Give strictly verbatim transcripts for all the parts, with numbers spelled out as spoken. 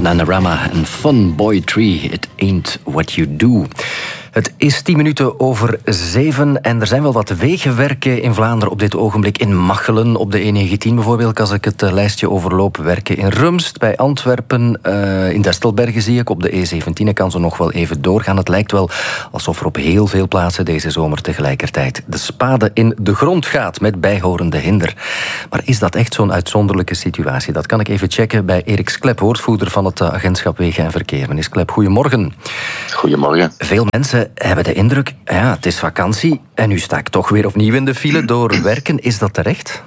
Bananarama en Fun Boy Tree, It Ain't What You Do. Het is tien minuten over zeven en er zijn wel wat wegenwerken in Vlaanderen op dit ogenblik. In Machelen op de E negentien bijvoorbeeld, als ik het lijstje overloop. Werken in Rumst, bij Antwerpen, uh, in Destelbergen zie ik. Op de E zeventien kan ze nog wel even doorgaan. Het lijkt wel alsof er op heel veel plaatsen deze zomer tegelijkertijd de spade in de grond gaat met bijhorende hinder. Maar is dat echt zo'n uitzonderlijke situatie? Dat kan ik even checken bij Erik Sklep, woordvoerder van het agentschap Wegen en Verkeer. Meneer Sklep, goedemorgen. Goedemorgen. Veel mensen hebben de indruk, ja, het is vakantie en nu sta ik toch weer opnieuw in de file door werken. Is dat terecht?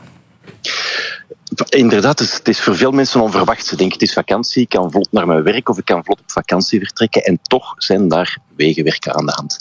Inderdaad, het is voor veel mensen onverwacht. Ze denken, het is vakantie, ik kan vlot naar mijn werk of ik kan vlot op vakantie vertrekken. En toch zijn daar wegenwerken aan de hand.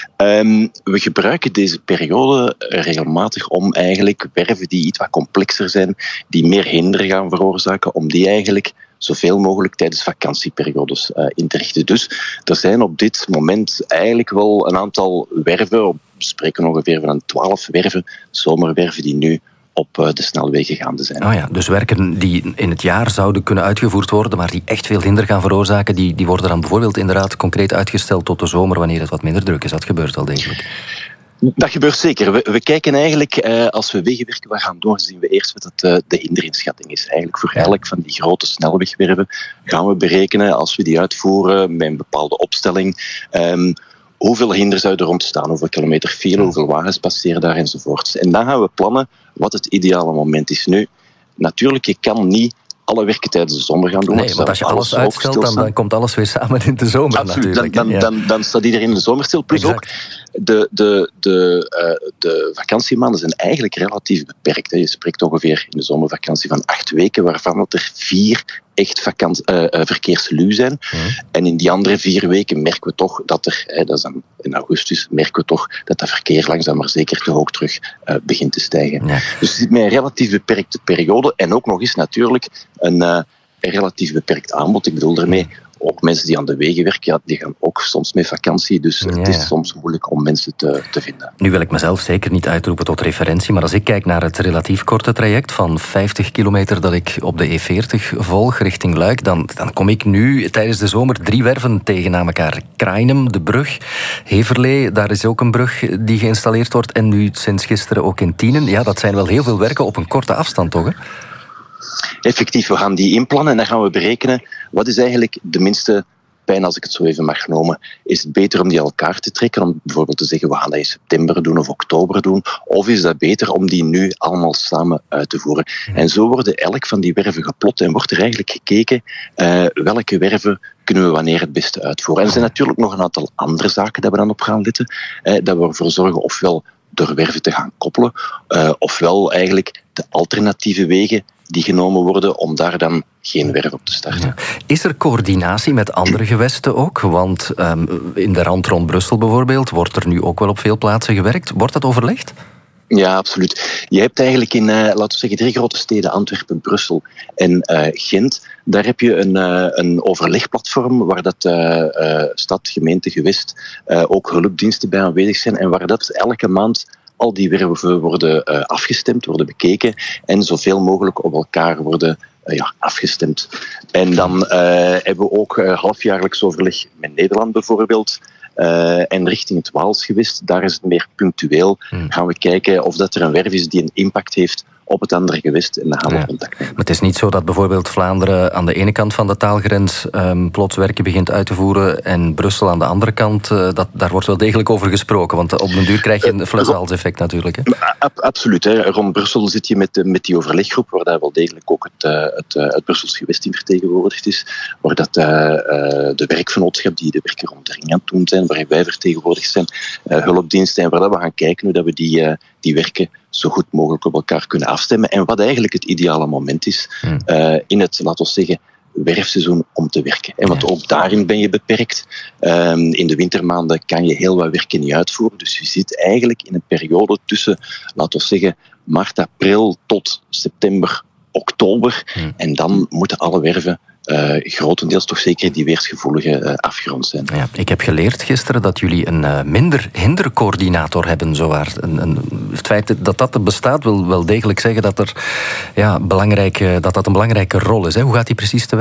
Um, we gebruiken deze periode regelmatig om eigenlijk werven die iets wat complexer zijn, die meer hinder gaan veroorzaken, om die eigenlijk zoveel mogelijk tijdens vakantieperiodes uh, in te richten. Dus er zijn op dit moment eigenlijk wel een aantal werven, we spreken ongeveer van twaalf werven, zomerwerven, die nu op uh, de snelwegen gaande zijn. Oh ja, dus werken die in het jaar zouden kunnen uitgevoerd worden, maar die echt veel hinder gaan veroorzaken, die, die worden dan bijvoorbeeld inderdaad concreet uitgesteld tot de zomer, wanneer het wat minder druk is. Dat gebeurt wel degelijk. Dat gebeurt zeker. We, we kijken eigenlijk, eh, als we wegenwerken wat gaan doen, zien we eerst wat het, uh, de hinderinschatting is. Eigenlijk voor elk van die grote snelwegwerven gaan we berekenen, als we die uitvoeren met een bepaalde opstelling, um, hoeveel hinder zou er ontstaan, hoeveel kilometer file, hoeveel wagens passeren daar enzovoort. En dan gaan we plannen wat het ideale moment is. Nu, natuurlijk, je kan niet alle werken tijdens de zomer gaan doen. Nee, want als je alles, alles uitstelt, dan, dan komt alles weer samen in de zomer. Absoluut, natuurlijk. Dan, dan, ja. dan, dan staat iedereen in de zomer stil. Plus exact. Ook, de, de, de, uh, de vakantiemaanden zijn eigenlijk relatief beperkt. Hè. Je spreekt ongeveer in de zomervakantie van acht weken, waarvan er vier echt vakant, uh, uh, verkeersluw zijn. Mm. En in die andere vier weken merken we toch dat er, hè, dat is dan in augustus, merken we toch dat dat verkeer langzaam maar zeker toch ook terug uh, begint te stijgen. Ja. Dus het is met een relatief beperkte periode en ook nog eens natuurlijk een, uh, een relatief beperkt aanbod. Ik bedoel daarmee, ook mensen die aan de wegen werken, ja, die gaan ook soms met vakantie. Dus ja, het is ja. soms moeilijk om mensen te, te vinden. Nu wil ik mezelf zeker niet uitroepen tot referentie, maar als ik kijk naar het relatief korte traject van vijftig kilometer dat ik op de E veertig volg richting Luik, dan, dan kom ik nu tijdens de zomer drie werven tegen na elkaar. Krainem, de brug, Heverlee, daar is ook een brug die geïnstalleerd wordt en nu sinds gisteren ook in Tienen. Ja, dat zijn wel heel veel werken op een korte afstand, toch? Hè? Effectief, we gaan die inplannen en dan gaan we berekenen wat is eigenlijk de minste pijn, als ik het zo even mag noemen. Is het beter om die elkaar te trekken, om bijvoorbeeld te zeggen we gaan dat in september doen of oktober doen, of is dat beter om die nu allemaal samen uit te voeren? En zo worden elk van die werven geplot en wordt er eigenlijk gekeken uh, welke werven kunnen we wanneer het beste uitvoeren. En er zijn natuurlijk nog een aantal andere zaken dat we dan op gaan letten, uh, dat we ervoor zorgen ofwel door werven te gaan koppelen, uh, ofwel eigenlijk de alternatieve wegen die genomen worden om daar dan geen werf op te starten. Ja. Is er coördinatie met andere gewesten ook? Want um, in de rand rond Brussel bijvoorbeeld wordt er nu ook wel op veel plaatsen gewerkt. Wordt dat overlegd? Ja, absoluut. Je hebt eigenlijk in, uh, laten we zeggen, drie grote steden, Antwerpen, Brussel en uh, Gent. Daar heb je een, uh, een overlegplatform waar dat uh, uh, stad, gemeente, gewest, uh, ook hulpdiensten bij aanwezig zijn en waar dat elke maand al die werven worden uh, afgestemd, worden bekeken en zoveel mogelijk op elkaar worden uh, ja, afgestemd. En dan uh, hebben we ook uh, halfjaarlijks overleg met Nederland bijvoorbeeld. Uh, en richting het Waalsgewest, daar is het meer punctueel. Hmm. Gaan we kijken of dat er een werf is die een impact heeft op het andere gewest en dan gaan we ja. contact nemen. Maar het is niet zo dat bijvoorbeeld Vlaanderen aan de ene kant van de taalgrens um, plots werken begint uit te voeren en Brussel aan de andere kant, uh, dat, daar wordt wel degelijk over gesproken, want op een duur krijg je een fles-hals-effect natuurlijk. Hè? A- absoluut. Hè. Rond Brussel zit je met, met die overleggroep, waar daar wel degelijk ook het, uh, het, uh, het Brussels gewest in vertegenwoordigd is, waar dat, uh, uh, de werkvernootschap die de werken rond de ring aan het doen zijn, waar wij vertegenwoordigd zijn, uh, hulpdiensten, en waar dat we gaan kijken hoe dat we die, uh, die werken zo goed mogelijk op elkaar kunnen afstemmen en wat eigenlijk het ideale moment is hmm. uh, in het, laten we zeggen, werfseizoen om te werken. En want ook daarin ben je beperkt. Um, in de wintermaanden kan je heel wat werken niet uitvoeren. Dus je zit eigenlijk in een periode tussen, laten we zeggen, maart, april tot september, oktober. Hmm. En dan moeten alle werven Uh, grotendeels toch zeker die weersgevoelige uh, afgerond zijn. Ja, ik heb geleerd gisteren dat jullie een uh, minder hindercoördinator hebben, zowaar. Een, een, het feit dat dat er bestaat wil wel degelijk zeggen dat, er, ja, belangrijk, uh, dat dat een belangrijke rol is. Hè? Hoe gaat die precies te werk?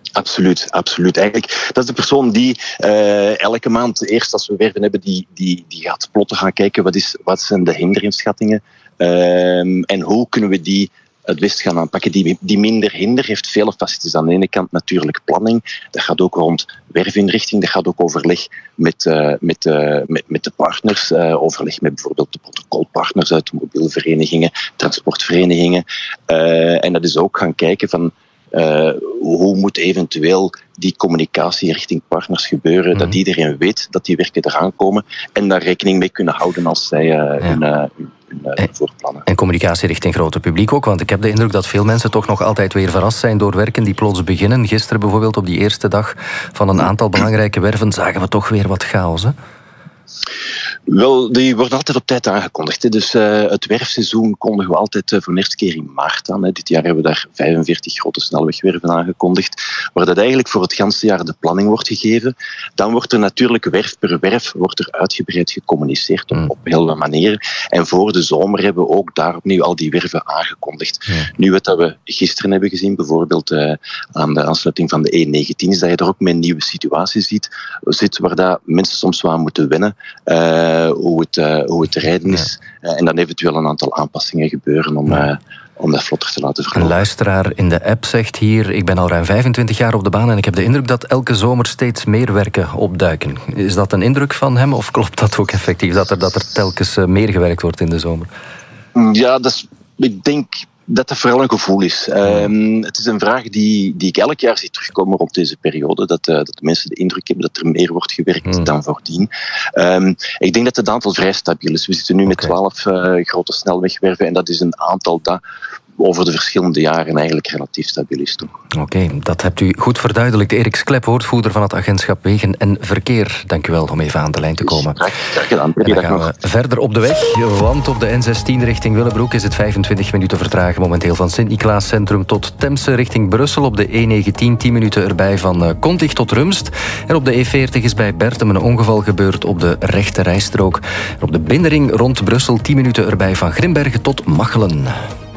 Absoluut, absoluut. Eigenlijk, dat is de persoon die uh, elke maand, eerst als we werven hebben, die, die, die gaat plotten gaan kijken wat, is, wat zijn de hinderinschattingen uh, en hoe kunnen we die het best gaan aanpakken. Die, die minder hinder heeft vele facetten. Aan de ene kant natuurlijk planning. Dat gaat ook rond werfinrichting. Dat gaat ook overleg met, uh, met, uh, met, met de partners. Uh, overleg met bijvoorbeeld de protocolpartners uit de mobielverenigingen, transportverenigingen. Uh, en dat is ook gaan kijken van Uh, hoe moet eventueel die communicatie richting partners gebeuren, mm. dat iedereen weet dat die werken eraan komen en daar rekening mee kunnen houden als zij uh, ja. hun, uh, hun, hun uh, voorplannen. En communicatie richting groter publiek ook, want ik heb de indruk dat veel mensen toch nog altijd weer verrast zijn door werken die plots beginnen. Gisteren bijvoorbeeld op die eerste dag van een aantal belangrijke werven zagen we toch weer wat chaos, hè? Wel, die worden altijd op tijd aangekondigd. Hè. Dus uh, het werfseizoen kondigen we altijd uh, voor de eerste keer in maart aan. Hè. Dit jaar hebben we daar vijfenveertig grote snelwegwerven aangekondigd, waar dat eigenlijk voor het ganse jaar de planning wordt gegeven. Dan wordt er natuurlijk werf per werf wordt er uitgebreid gecommuniceerd op, mm. op heel veel manieren. En voor de zomer hebben we ook daar opnieuw al die werven aangekondigd. Mm. Nu wat we gisteren hebben gezien, bijvoorbeeld uh, aan de aansluiting van de E negentien, is dat je er ook met een nieuwe situatie ziet, zit, waar dat mensen soms wel aan moeten wennen. Uh, Hoe het, uh, hoe het rijden is. Ja. Uh, en dan eventueel een aantal aanpassingen gebeuren om, uh, om dat vlotter te laten verlopen. Een luisteraar in de app zegt hier: ik ben al ruim vijfentwintig jaar op de baan en ik heb de indruk dat elke zomer steeds meer werken opduiken. Is dat een indruk van hem of klopt dat ook effectief? Dat er, dat er telkens uh, meer gewerkt wordt in de zomer? Ja, dat is, ik denk dat dat vooral een gevoel is. Um, het is een vraag die, die ik elk jaar zie terugkomen rond deze periode. Dat, uh, dat de mensen de indruk hebben dat er meer wordt gewerkt mm. dan voordien. Um, ik denk dat het aantal vrij stabiel is. We zitten nu okay. met twaalf uh, grote snelwegwerven en dat is een aantal dat over de verschillende jaren eigenlijk relatief stabiel is. Oké, okay, dat hebt u goed verduidelijkt. Erik Sklep, woordvoerder van het agentschap Wegen en Verkeer. Dank u wel om even aan de lijn te komen. Graag gedaan. En dan gaan we verder op de weg, want op de N zestien richting Willebroek is het vijfentwintig minuten vertragen momenteel van Sint-Niklaas Centrum tot Temse richting Brussel. Op de E negentien tien minuten erbij van Kontig tot Rumst. En op de E veertig is bij Bertem een ongeval gebeurd op de rechte rijstrook. En op de binnenring rond Brussel tien minuten erbij van Grimbergen tot Machelen.